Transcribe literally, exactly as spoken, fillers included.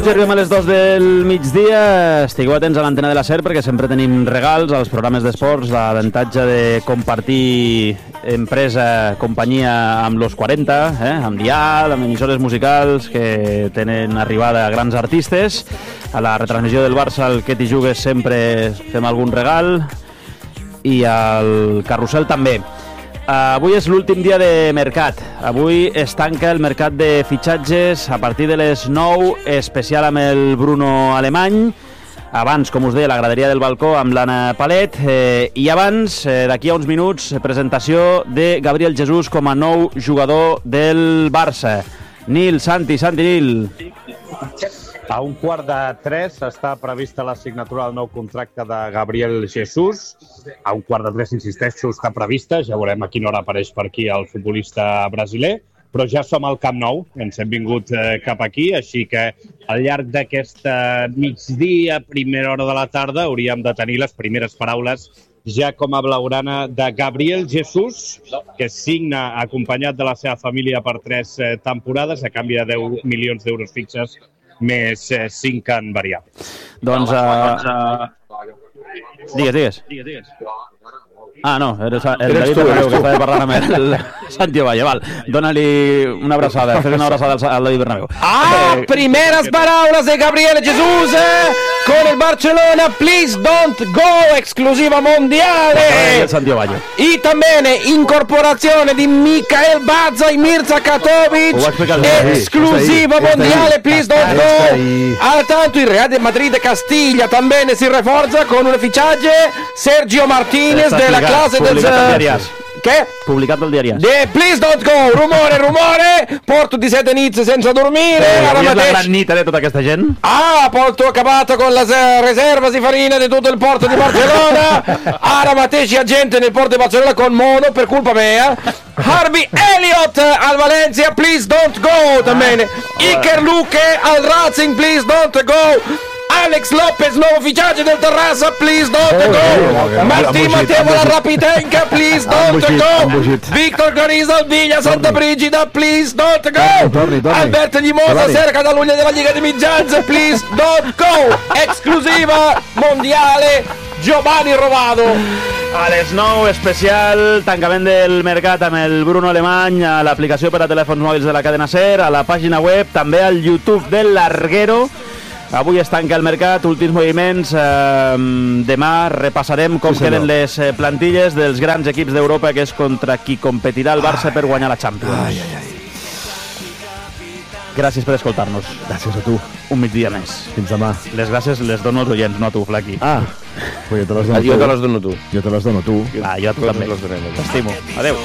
Arribem a les dos del migdia, estigueu atents a l'antena de la SER perquè sempre tenim regals als programes d'esports, l'avantatge de compartir empresa, companyia amb los quaranta, eh? amb Dial, amb emissores musicals que tenen arribada a grans artistes. A la retransmissió del Barça, al Que t'hi jugues, sempre fem algun regal i al Carrusel també. Avui és l'últim dia de mercat. Avui es tanca el mercat de fitxatges a partir de les nou, especial amb el Bruno Alemany. Abans, com us deia, la graderia del balcó amb l'Anna Palet. Eh, I abans, eh, d'aquí a uns minuts, presentació de Gabriel Jesús com a nou jugador del Barça. Nil, Santi, Santi, Nil. A un quart de tres està prevista la signatura del nou contracte de Gabriel Jesús. A un quart de tres, insisteixo, està prevista. Ja veurem a quina hora apareix per aquí el futbolista brasiler. Però ja som al Camp Nou, ens hem vingut eh, cap aquí, així que al llarg d'aquesta migdia, primera hora de la tarda, hauríem de tenir les primeres paraules ja com a blaugrana de Gabriel Jesús, que signa acompanyat de la seva família per tres eh, temporades a canvi de deu milions d'euros fixes més eh, cinc en variable. Doncs... Uh... Digues, digues. Digues, digues. Ah, no, eres el eres David Bernabéu, que estava parlant amb el Santi Valle. Val, dóna-li una abraçada, fes una abraçada al David Bernabéu. Ah, eh, primeras palabras de Gabriel Jesús eh, con el Barcelona, please don't go, exclusiva mondiale. Santi Valle. Y también incorporazione di Mikhail Bazza y Mirza Katovic, exclusiva mondiale, please don't go. Al tanto il Real de Madrid Castilla también si reforza con un fichaje, Sergio Martínez de la clase del... Che? Pubblicato al diario. De Please Don't Go, rumore, rumore, porto di sette nit senza dormire. Eh, avui és la gran nit de tota aquesta gent. Ah, porto acabato con la reserva di farina di tutto il porto di Barcellona. Ara mateix hi ha gente nel porto di Barcellona con mono per colpa mea. Harvey Elliott al Valencia, please don't go también. Iker Luque al Racing, please don't go. Alex Lopez, nuovo fichaje del Terrassa, please don't oh, go. Oh, Martín Mateo la Rapitenca, please don't go. Víctor Cariza al Villa Santa Brigida, please don't go. Torni, torni. Alberto Limosa, cerca dall'Unione della Liga di Miggianza, please don't go. Exclusiva mondiale, Giovanni Rovado. A les nou, especial tancament del mercat amb el Bruno Alemany, a l'aplicació per a telèfons mòbils de la cadena SER, a la pàgina web, també al YouTube del Larguero. Avui es tanca el mercat, últims moviments. Eh, demà repassarem com sí, queden les plantilles dels grans equips d'Europa, que és contra qui competirà el Barça per guanyar la Champions. Ai, ai, ai. Gràcies per escoltar-nos. Gràcies a tu. Un migdia més. Fins demà. Les gràcies les dono als oients, no a tu, Flaqui. Ah, pues jo te les dono jo te les dono tu. Jo te les dono tu. Ah, jo a tu també. T'estimo. Adéu.